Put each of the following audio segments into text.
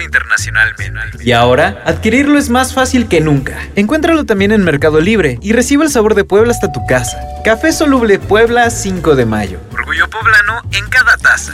internacionalmente. Y ahora, adquirirlo es más fácil que nunca. Encuéntralo también en Mercado Libre y recibe el sabor de Puebla hasta tu casa. Café Soluble Puebla 5 de mayo. Orgullo poblano en cada taza.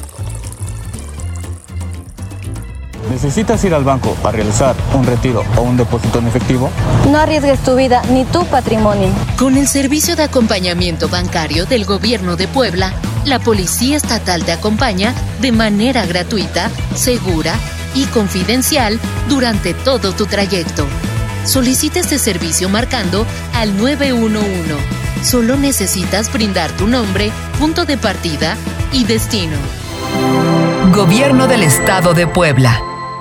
¿Necesitas ir al banco a realizar un retiro o un depósito en efectivo? No arriesgues tu vida ni tu patrimonio. Con el servicio de acompañamiento bancario del Gobierno de Puebla, la Policía Estatal te acompaña de manera gratuita, segura y confidencial durante todo tu trayecto. Solicita este servicio marcando al 911. Solo necesitas brindar tu nombre, punto de partida y destino. Gobierno del Estado de Puebla.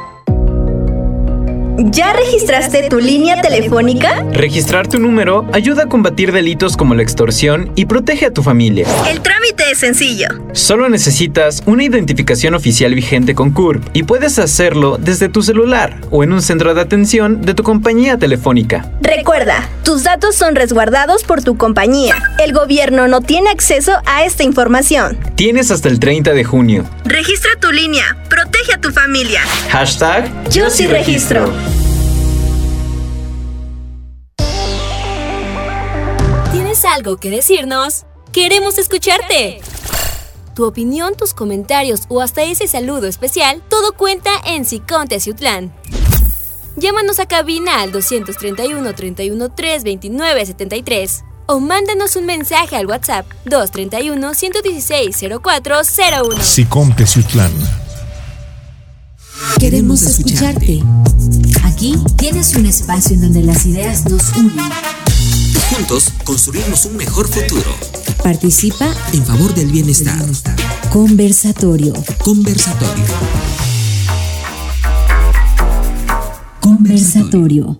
¿Ya registraste tu línea telefónica? Registrar tu número ayuda a combatir delitos como la extorsión y protege a tu familia. El trámite es sencillo. Solo necesitas una identificación oficial vigente con CURP y puedes hacerlo desde tu celular o en un centro de atención de tu compañía telefónica. Recuerda, tus datos son resguardados por tu compañía. El gobierno no tiene acceso a esta información. Tienes hasta el 30 de junio. Registra tu línea. Protege a tu familia. Hashtag Yo sí registro. ¿Tienes algo que decirnos? ¡Queremos escucharte! Tu opinión, tus comentarios o hasta ese saludo especial, todo cuenta en SICOM Teciutlán. Llámanos a cabina al 231-313-2973 o mándanos un mensaje al WhatsApp 231-116-0401. SICOM Teciutlán. Queremos escucharte. Aquí tienes un espacio en donde las ideas nos unen. Juntos construimos un mejor futuro. Participa en favor del bienestar. Conversatorio. Conversatorio. Conversatorio.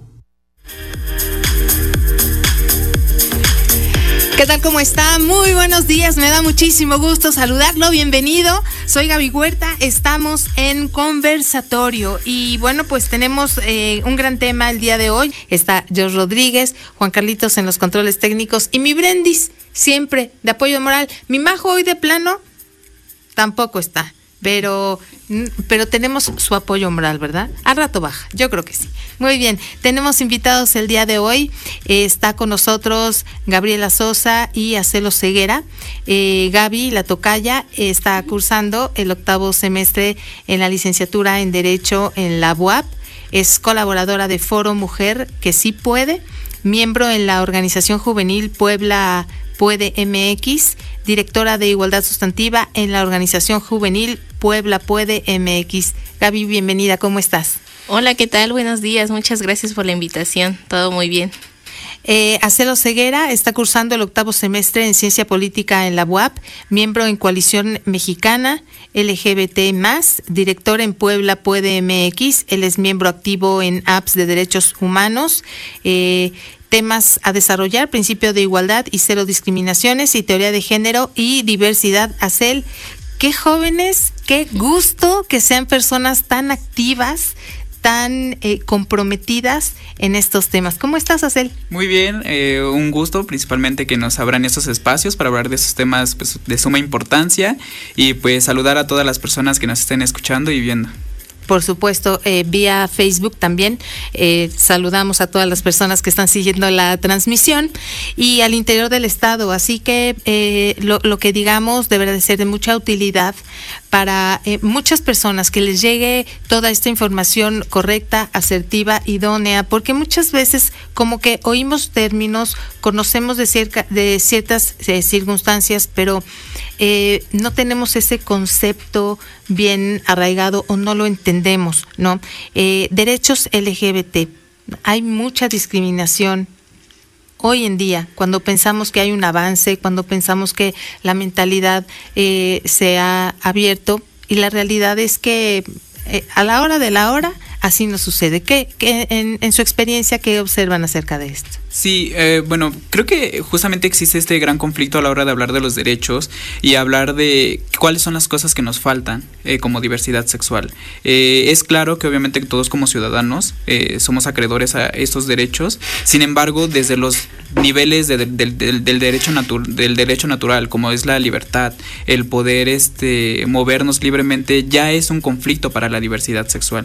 ¿Qué tal? ¿Cómo está? Muy buenos días, me da muchísimo gusto saludarlo, bienvenido. Soy Gaby Huerta, estamos en Conversatorio y bueno, pues tenemos un gran tema el día de hoy. Está George Rodríguez, Juan Carlitos en los controles técnicos y mi Brendis, siempre de apoyo moral. Mi Majo hoy de plano tampoco está, pero tenemos su apoyo moral, ¿verdad? Al rato baja, yo creo que sí. Muy bien, tenemos invitados el día de hoy. Está con nosotros Gabriela Sosa y Acelo Ceguera. Gaby, la tocaya, está cursando el 8º semestre en la licenciatura en Derecho en la UAP. Es colaboradora de Foro Mujer que sí puede, miembro en la organización juvenil Puebla Puede MX, directora de Igualdad Sustantiva en la organización juvenil Puebla Puede MX. Gaby, bienvenida, ¿cómo estás? Hola, ¿qué tal? Buenos días, muchas gracias por la invitación, todo muy bien. Acelo Ceguera está cursando el 8º semestre en Ciencia Política en la UAP, miembro en Coalición Mexicana LGBT+, director en Puebla Puede MX, él es miembro activo en apps de derechos humanos, temas a desarrollar, principio de igualdad y cero discriminaciones y teoría de género y diversidad. Acel, qué jóvenes, qué gusto que sean personas tan activas, tan comprometidas en estos temas. ¿Cómo estás, Acel? Muy bien, un gusto principalmente que nos abran estos espacios para hablar de esos temas pues, de suma importancia y pues saludar a todas las personas que nos estén escuchando y viendo. Por supuesto, vía Facebook también saludamos a todas las personas que están siguiendo la transmisión y al interior del estado, así que lo que digamos deberá de ser de mucha utilidad para muchas personas, que les llegue toda esta información correcta, asertiva, idónea, porque muchas veces como que oímos términos, conocemos de ciertas circunstancias, pero no tenemos ese concepto bien arraigado o no lo entendemos, ¿no? Derechos LGBT, hay mucha discriminación hoy en día, cuando pensamos que hay un avance, cuando pensamos que la mentalidad se ha abierto, y la realidad es que a la hora de la hora así no sucede. ¿Qué en su experiencia, qué observan acerca de esto? Sí, bueno, creo que justamente existe este gran conflicto a la hora de hablar de los derechos y hablar de cuáles son las cosas que nos faltan como diversidad sexual. Es claro que obviamente todos como ciudadanos somos acreedores a estos derechos, sin embargo, desde los niveles del derecho natural, como es la libertad, el poder movernos libremente, ya es un conflicto para la diversidad sexual.